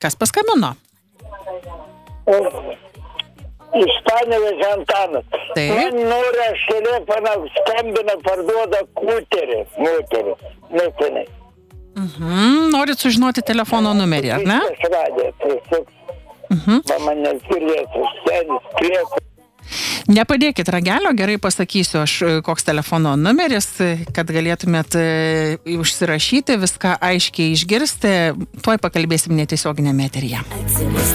Kas paskambino? Iš Panevėžio Antanas. Taip. Man nori aš telefoną skambina, parduoda kuterį, moterį. Norit sužinoti telefono numerį, ar ne? Viskas radė, tiesiog. Manęs girdėtų, senis, priekų. Nepadėkit ragelio, gerai pasakysiu aš, koks telefono numeris, kad galėtumėt užsirašyti, viską aiškiai išgirsti. Tuoj pakalbėsim netiesioginėme eteryje.